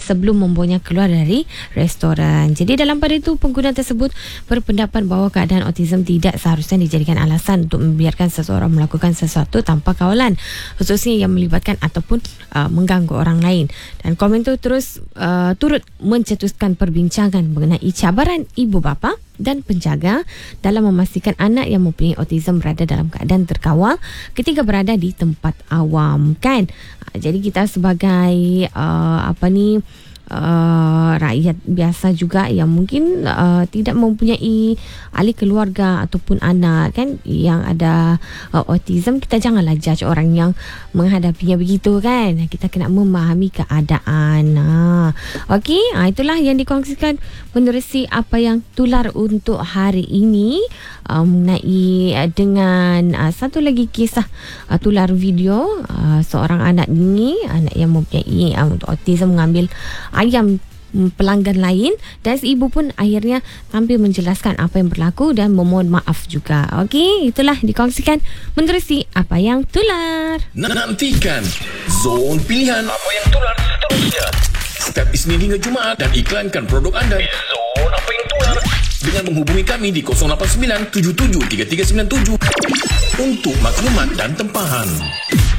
sebelum membawanya keluar dari restoran. Jadi dalam pada itu, pengguna tersebut berpendapat bahawa keadaan autism tidak seharusnya dijadikan alasan untuk membiarkan seseorang melakukan sesuatu tanpa kawalan, khususnya yang melibatkan ataupun mengganggu orang lain. Dan komen itu terus turut mencetuskan perbincangan mengenai cabaran ibu bapa dan penjaga dalam memastikan anak yang mempunyai autism berada dalam keadaan terkawal ketika berada di tempat awam, kan. Jadi kita sebagai rakyat biasa juga yang mungkin tidak mempunyai ahli keluarga ataupun anak, kan, yang ada autism, kita janganlah judge orang yang menghadapinya begitu, kan. Kita kena memahami keadaan. Okey, itulah yang dikongsikan menerusi apa yang tular untuk hari ini, mengenai dengan satu lagi kisah tular video seorang anak yang mempunyai autism mengambil ayam pelanggan lain, dan si ibu pun akhirnya tampil menjelaskan apa yang berlaku dan memohon maaf juga. Okey, itulah dikongsikan menerusi apa yang tular. Nantikan Zone Pilihan apa yang tular seterusnya setiap Isnin hingga Jumaat dan iklankan produk anda di Zone Apa Yang Tular dengan menghubungi kami di 089 77 3397 untuk maklumat dan tempahan.